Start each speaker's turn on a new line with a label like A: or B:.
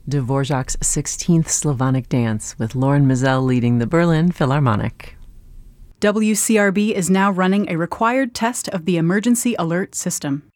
A: Dvorak's 16th Slavonic Dance, with Lauren Mizell leading the Berlin Philharmonic.
B: WCRB is now running a required test of the emergency alert system.